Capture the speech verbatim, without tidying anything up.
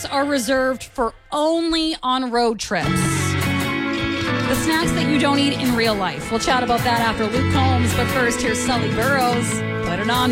are reserved for only on road trips. The snacks that you don't eat in real life. We'll chat about that after Luke Combs, but first, here's Sully Burrows. Put it on.